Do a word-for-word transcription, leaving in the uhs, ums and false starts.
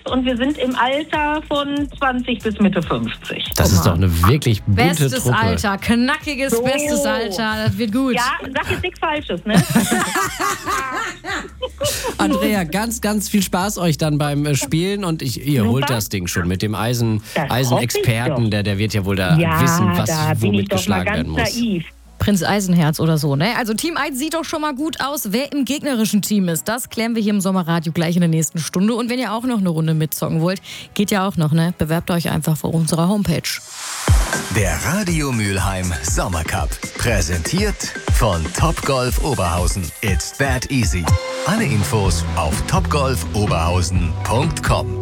und wir sind im Alter von zwanzig bis Mitte fünfzig. Das ist doch eine wirklich bunte Bestes Truppe. Alter, knackiges, So. bestes Alter. Das wird gut. Ja, sag jetzt nichts Falsches, ne? Andrea, ganz, ganz viel Spaß euch dann beim äh, Spielen und ich, ihr Super. holt das Ding schon mit dem Eisen, Das hoffe ich Eisenexperten, doch. der, der wird ja wohl da Ja, wissen, was da bin womit ich doch mal geschlagen ganz werden muss. naiv. Prinz Eisenherz oder so, ne? Also Team eins sieht doch schon mal gut aus. Wer im gegnerischen Team ist, das klären wir hier im Sommerradio gleich in der nächsten Stunde. Und wenn ihr auch noch eine Runde mitzocken wollt, geht ja auch noch, ne? Bewerbt euch einfach auf unserer Homepage. Der Radio Mülheim Sommercup. Präsentiert von Topgolf Oberhausen. It's that easy. Alle Infos auf topgolf oberhausen punkt com.